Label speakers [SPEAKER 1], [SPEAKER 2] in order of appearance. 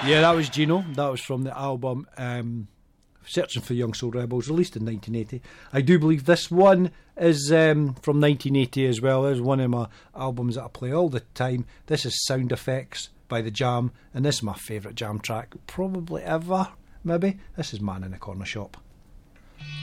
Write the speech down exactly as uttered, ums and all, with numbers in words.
[SPEAKER 1] Yeah, that was Gino. That was from the album um, Searching for Young Soul Rebels, released in nineteen eighty. I do believe this one is um, from nineteen eighty as well. It's one of my albums that I play all the time. This is Sound Effects by The Jam, and this is my favourite Jam track probably ever, maybe. This is Man in the Corner Shop.